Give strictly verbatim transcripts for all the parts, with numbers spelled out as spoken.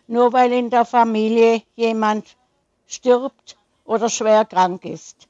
nur weil in der Familie jemand stirbt oder schwer krank ist.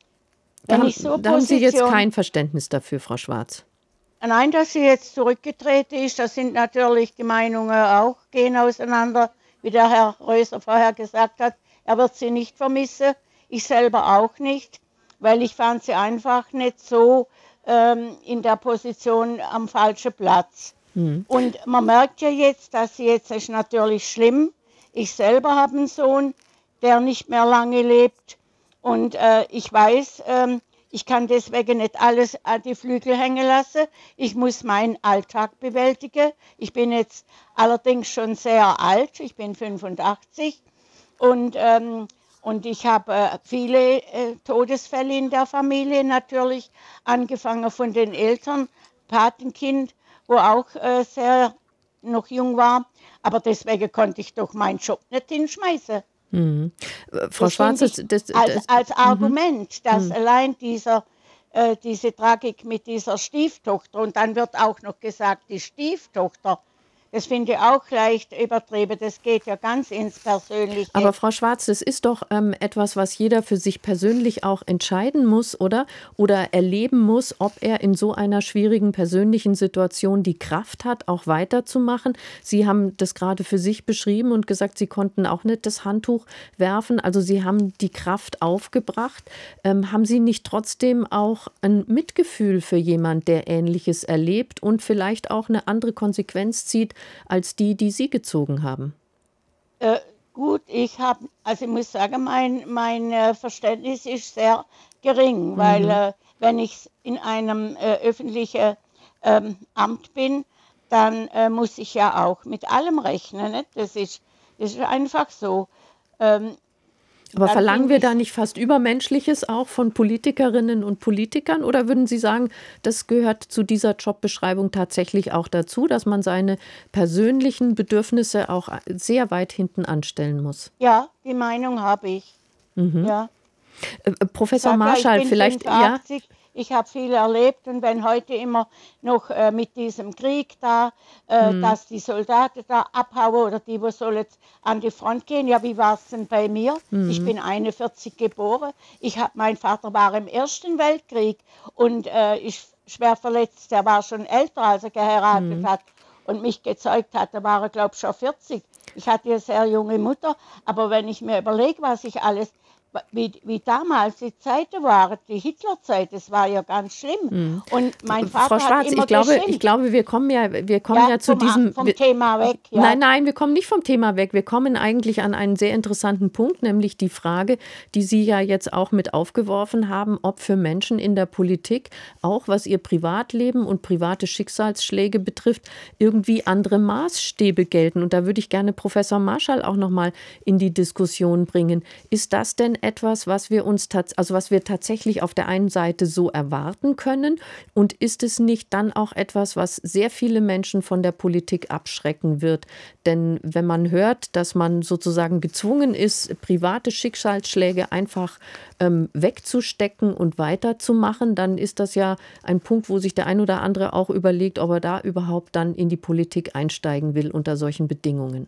Da Wenn haben, ich so da haben Sie jetzt Position, kein Verständnis dafür, Frau Schwarz. nein, dass sie jetzt zurückgetreten ist, da sind natürlich die Meinungen auch, gehen auseinander, wie der Herr Röser vorher gesagt hat. Er wird sie nicht vermissen, ich selber auch nicht, weil ich fand sie einfach nicht so ähm, in der Position am falschen Platz. Hm. Und man merkt ja jetzt, dass sie jetzt, das ist natürlich schlimm. Ich selber habe einen Sohn, der nicht mehr lange lebt. Und äh, ich weiß, ähm, ich kann deswegen nicht alles an die Flügel hängen lassen. Ich muss meinen Alltag bewältigen. Ich bin jetzt allerdings schon sehr alt. Ich bin fünfundachtzig. Und, ähm, und ich habe äh, viele äh, Todesfälle in der Familie natürlich, angefangen von den Eltern, Patenkind, wo auch äh, sehr noch jung war. Aber deswegen konnte ich doch meinen Job nicht hinschmeißen. Mhm. Äh, Frau Das Schwarz, finde das, ich das, als, das, als mhm. Argument, dass Mhm. allein dieser, äh, diese Tragik mit dieser Stieftochter, und dann wird auch noch gesagt, die Stieftochter, das finde ich auch leicht übertrieben, das geht ja ganz ins Aber Persönliche. Frau Schwarz, das ist doch ähm, etwas, was jeder für sich persönlich auch entscheiden muss, oder? Oder erleben muss, ob er in so einer schwierigen persönlichen Situation die Kraft hat, auch weiterzumachen. Sie haben das gerade für sich beschrieben und gesagt, Sie konnten auch nicht das Handtuch werfen. Also Sie haben die Kraft aufgebracht. Ähm, haben Sie nicht trotzdem auch ein Mitgefühl für jemand, der Ähnliches erlebt und vielleicht auch eine andere Konsequenz zieht als die, die Sie gezogen haben? Äh, gut, ich habe, also ich muss sagen, mein, mein äh, Verständnis ist sehr gering, weil Mhm. äh, wenn ich in einem äh, öffentlichen ähm, Amt bin, dann äh, muss ich ja auch mit allem rechnen. Nicht? Das ist, das ist einfach so. Ähm, Aber dann verlangen finde wir ich da es, nicht fast Übermenschliches auch von Politikerinnen und Politikern? Oder würden Sie sagen, das gehört zu dieser Jobbeschreibung tatsächlich auch dazu, dass man seine persönlichen Bedürfnisse auch sehr weit hinten anstellen muss? ja, die Meinung habe ich. Mhm. Ja. Äh, äh, Ich Professor sage ja, ich Marschall, bin vielleicht, ja? fünfundachtzig, ich habe viel erlebt und wenn heute immer noch äh, mit diesem Krieg da, äh, Hm. dass die Soldaten da abhauen oder die, wo soll jetzt an die Front gehen, ja, wie war es denn bei mir? Ich Hm. bin einundvierzig geboren, ich hab, mein Vater war im Ersten Weltkrieg und äh, ist schwer verletzt, der war schon älter, als er geheiratet Hm. hat und mich gezeugt hat, da war er, glaube ich, schon vierzig. Ich hatte eine sehr junge Mutter, aber wenn ich mir überlege, was ich alles wie, wie damals die Zeiten waren, die Hitlerzeit, das war ja ganz schlimm. Hm. Und mein Frau Vater hat Schwarz, ich immer glaube, ich geschimpft. glaube, wir kommen ja, wir kommen Ja, ja zu vom, diesem. vom Thema weg, Nein, ja. nein, wir kommen nicht vom Thema weg. Wir kommen eigentlich an einen sehr interessanten Punkt, nämlich die Frage, die Sie ja jetzt auch mit aufgeworfen haben, ob für Menschen in der Politik, auch was ihr Privatleben und private Schicksalsschläge betrifft, irgendwie andere Maßstäbe gelten. Und da würde ich gerne Professor Marschall auch noch mal in die Diskussion bringen. Ist das denn etwas, was wir uns tats- also was wir tatsächlich auf der einen Seite so erwarten können? Und ist es nicht dann auch etwas, was sehr viele Menschen von der Politik abschrecken wird? Denn wenn man hört, dass man sozusagen gezwungen ist, private Schicksalsschläge einfach ähm, wegzustecken und weiterzumachen, dann ist das ja ein Punkt, wo sich der ein oder andere auch überlegt, ob er da überhaupt dann in die Politik einsteigen will unter solchen Bedingungen.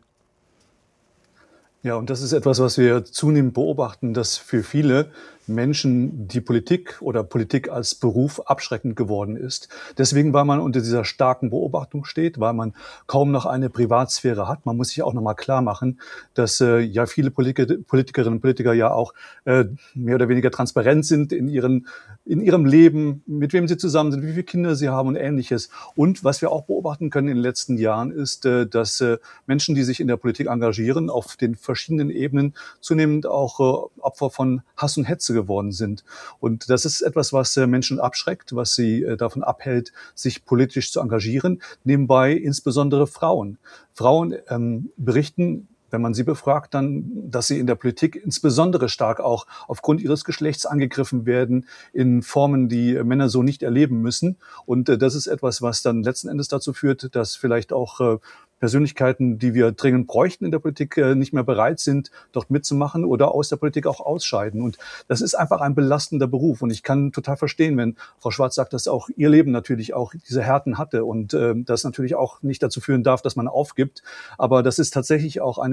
Ja, und das ist etwas, was wir zunehmend beobachten, dass für viele Menschen die Politik oder Politik als Beruf abschreckend geworden ist. Deswegen, weil man unter dieser starken Beobachtung steht, weil man kaum noch eine Privatsphäre hat. Man muss sich auch noch mal klar machen, dass äh, ja viele Politiker, Politikerinnen und Politiker ja auch äh, mehr oder weniger transparent sind in ihren in ihrem Leben, mit wem sie zusammen sind, wie viele Kinder sie haben und Ähnliches. Und was wir auch beobachten können in den letzten Jahren ist, äh, dass äh, Menschen, die sich in der Politik engagieren, auf den verschiedenen Ebenen zunehmend auch äh, Opfer von Hass und Hetze geworden sind. Und das ist etwas, was äh, Menschen abschreckt, was sie äh, davon abhält, sich politisch zu engagieren. Nebenbei insbesondere Frauen. Frauen ähm, berichten, wenn man sie befragt, dann, dass sie in der Politik insbesondere stark auch aufgrund ihres Geschlechts angegriffen werden, in Formen, die Männer so nicht erleben müssen. Und äh, das ist etwas, was dann letzten Endes dazu führt, dass vielleicht auch äh, Persönlichkeiten, die wir dringend bräuchten in der Politik, äh, nicht mehr bereit sind, dort mitzumachen oder aus der Politik auch ausscheiden. Und das ist einfach ein belastender Beruf. Und ich kann total verstehen, wenn Frau Schwarz sagt, dass auch ihr Leben natürlich auch diese Härten hatte und äh, das natürlich auch nicht dazu führen darf, dass man aufgibt. Aber das ist tatsächlich auch eine